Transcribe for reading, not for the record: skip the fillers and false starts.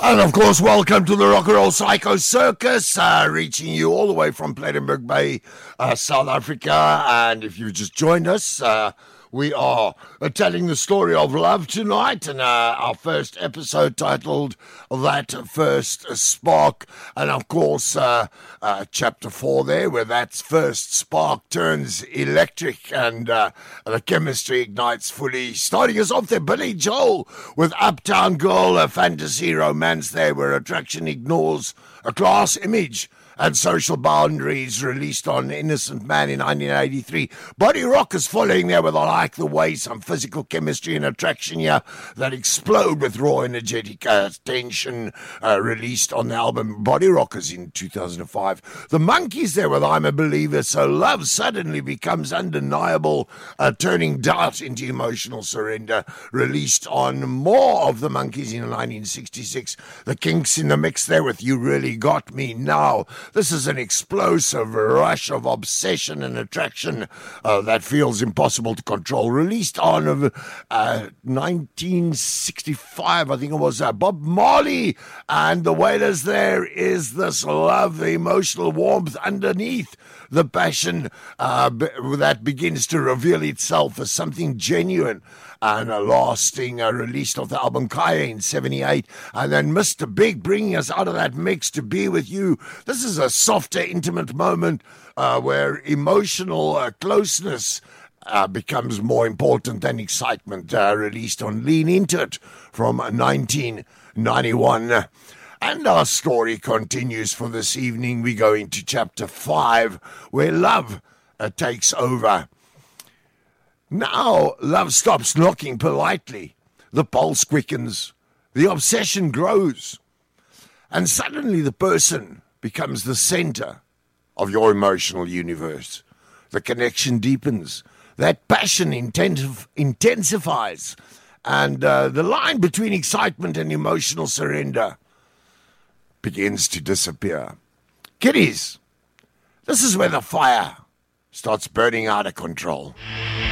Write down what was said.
And of course, welcome to the Rock and Roll Psycho Circus, reaching you all the way from Plettenberg Bay, South Africa. And if you've just joined us, we are telling the story of love tonight, and our first episode titled That First Spark. And of course, chapter 4 there, where that first spark turns electric and the chemistry ignites fully. Starting us off there, Billy Joel with Uptown Girl, a fantasy romance there where attraction ignores a class image and social boundaries, released on Innocent Man in 1983. Body Rock is following there with I Like the Way, some physical chemistry and attraction here that explode with raw energetic tension, released on the album Body Rockers in 2005. The Monkees there with I'm a Believer, so love suddenly becomes undeniable, turning doubt into emotional surrender, released on More of the Monkees in 1966. The Kinks in the mix there with You Really Got Me Now. This is an explosive rush of obsession and attraction that feels impossible to control. Released on 1965, I think it was, Bob Marley and the Wailers. There is this love, the emotional warmth underneath the passion that begins to reveal itself as something genuine and lasting, released off the album Kaya in 78, and then Mr. Big bringing us out of that mix to Be With You. This is a softer, intimate moment where emotional closeness becomes more important than excitement, released on Lean Into It from 1991. And our story continues for this evening. We go into chapter 5, where love takes over. Now, love stops knocking politely. The pulse quickens. The obsession grows. And suddenly the person becomes the center of your emotional universe. The connection deepens. That passion intensifies. And the line between excitement and emotional surrender begins to disappear. Kiddies, this is where the fire starts burning out of control.